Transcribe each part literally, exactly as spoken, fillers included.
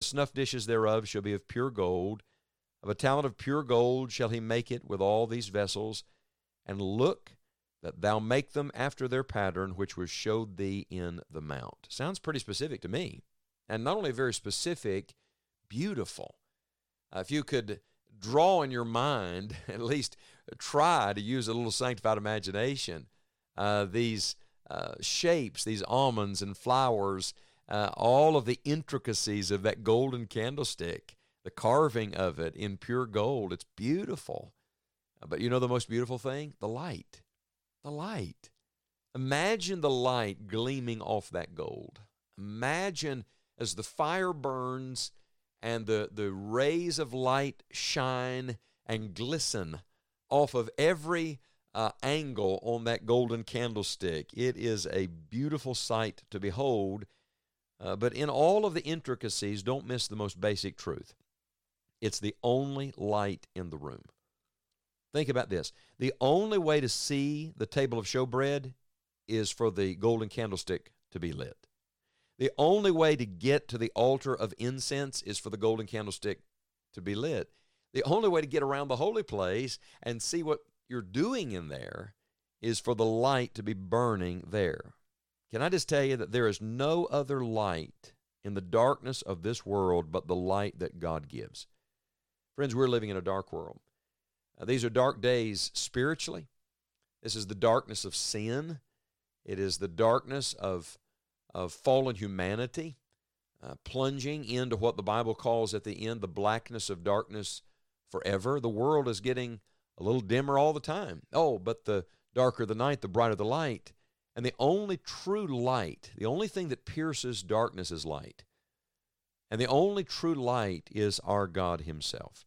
snuff dishes thereof shall be of pure gold. Of a talent of pure gold shall he make it with all these vessels. And look that thou make them after their pattern, which was showed thee in the mount. Sounds pretty specific to me. And not only very specific, beautiful. Uh, if you could draw in your mind, at least try to use a little sanctified imagination, uh, these uh, shapes, these almonds and flowers, uh, all of the intricacies of that golden candlestick, the carving of it in pure gold. It's beautiful. But you know the most beautiful thing? The light. The light. Imagine the light gleaming off that gold. Imagine as the fire burns and the, the rays of light shine and glisten off of every uh, angle on that golden candlestick. It is a beautiful sight to behold. Uh, but in all of the intricacies, don't miss the most basic truth. It's the only light in the room. Think about this. The only way to see the table of showbread is for the golden candlestick to be lit. The only way to get to the altar of incense is for the golden candlestick to be lit. The only way to get around the holy place and see what you're doing in there is for the light to be burning there. Can I just tell you that there is no other light in the darkness of this world but the light that God gives? Friends, we're living in a dark world. Uh, these are dark days spiritually. This is the darkness of sin. It is the darkness of, of fallen humanity, uh, plunging into what the Bible calls at the end the blackness of darkness forever. The world is getting a little dimmer all the time. Oh, but the darker the night, the brighter the light. And the only true light, the only thing that pierces darkness is light. And the only true light is our God himself.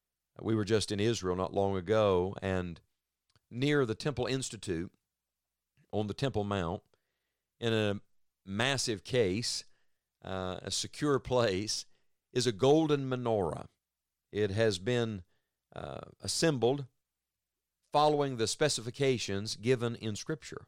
We were just in Israel not long ago, and near the Temple Institute, on the Temple Mount, in a massive case, uh, a secure place, is a golden menorah. It has been uh, assembled following the specifications given in Scripture.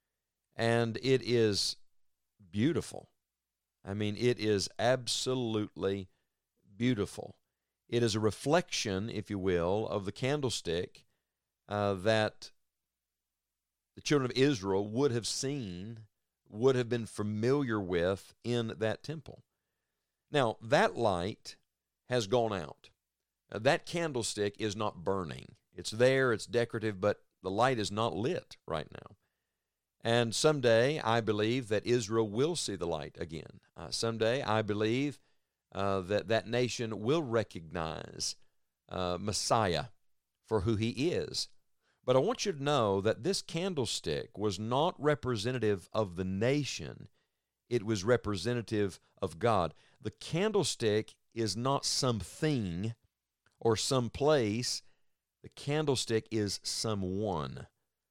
And it is beautiful. I mean, it is absolutely beautiful. It is a reflection, if you will, of the candlestick uh, that the children of Israel would have seen, would have been familiar with in that temple. Now, that light has gone out. Uh, that candlestick is not burning. It's there, it's decorative, but the light is not lit right now. And someday, I believe that Israel will see the light again. Uh, someday, I believe uh, that that nation will recognize uh, Messiah for who he is. But I want you to know that this candlestick was not representative of the nation. It was representative of God. The candlestick is not something or some place. The candlestick is someone.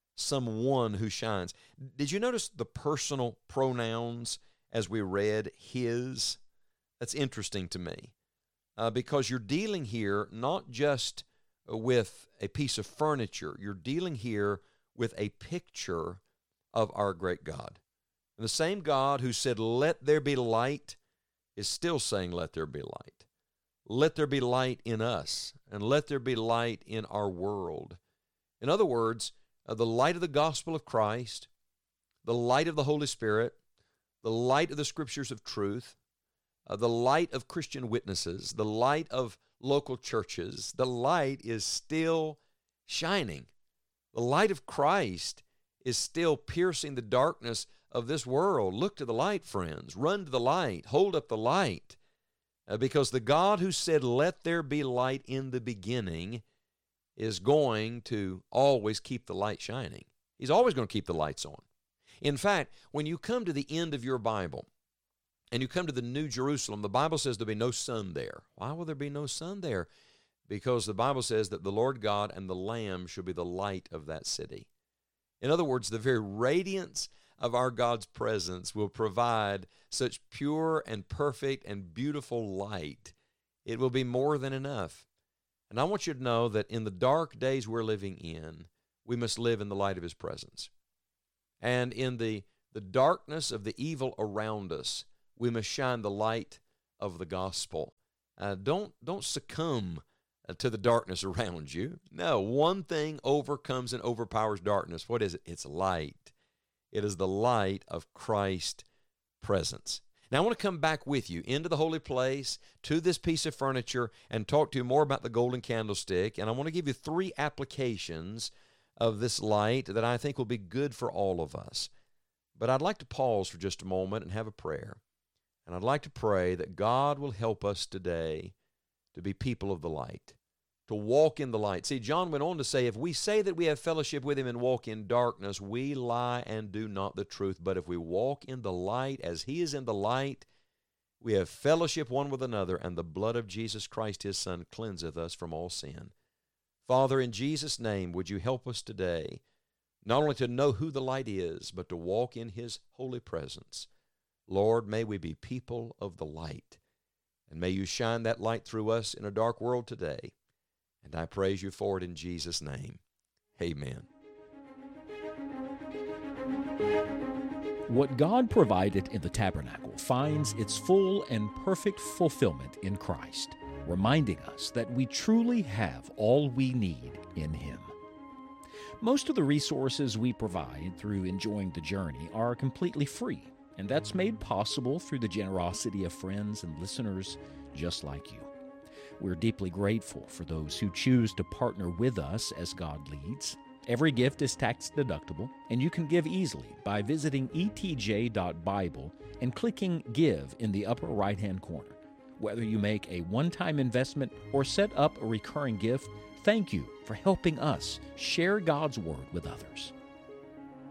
Someone who shines. Did you notice the personal pronouns as we read his? That's interesting to me uh, because you're dealing here not just with a piece of furniture. You're dealing here with a picture of our great God. And the same God who said, "Let there be light," is still saying, "Let there be light." Let there be light in us, and let there be light in our world. In other words, Uh, the light of the gospel of Christ, the light of the Holy Spirit, the light of the scriptures of truth, uh, the light of Christian witnesses, the light of local churches, the light is still shining. The light of Christ is still piercing the darkness of this world. Look to the light, friends. Run to the light. Hold up the light. Uh, because the God who said, "Let there be light in the beginning," is going to always keep the light shining. He's always going to keep the lights on. In fact, when you come to the end of your Bible and you come to the New Jerusalem, the Bible says there'll be no sun there. Why will there be no sun there? Because the Bible says that the Lord God and the Lamb shall be the light of that city. In other words, the very radiance of our God's presence will provide such pure and perfect and beautiful light. It will be more than enough. And I want you to know that in the dark days we're living in, we must live in the light of his presence. And in the, the darkness of the evil around us, we must shine the light of the gospel. Uh, don't, don't succumb uh, to the darkness around you. No, one thing overcomes and overpowers darkness. What is it? It's light. It is the light of Christ's presence. Now, I want to come back with you into the holy place, to this piece of furniture, and talk to you more about the golden candlestick. And I want to give you three applications of this light that I think will be good for all of us. But I'd like to pause for just a moment and have a prayer. And I'd like to pray that God will help us today to be people of the light, to walk in the light. See, John went on to say, if we say that we have fellowship with Him and walk in darkness, we lie and do not the truth. But if we walk in the light as He is in the light, we have fellowship one with another, and the blood of Jesus Christ, His Son, cleanseth us from all sin. Father, in Jesus' name, would you help us today, not only to know who the light is, but to walk in His holy presence. Lord, may we be people of the light, and may you shine that light through us in a dark world today. And I praise you for it in Jesus' name. Amen. What God provided in the tabernacle finds its full and perfect fulfillment in Christ, reminding us that we truly have all we need in Him. Most of the resources we provide through enjoying the journey are completely free, and that's made possible through the generosity of friends and listeners just like you. We're deeply grateful for those who choose to partner with us as God leads. Every gift is tax deductible, and you can give easily by visiting e t j dot bible and clicking Give in the upper right-hand corner. Whether you make a one-time investment or set up a recurring gift, thank you for helping us share God's Word with others.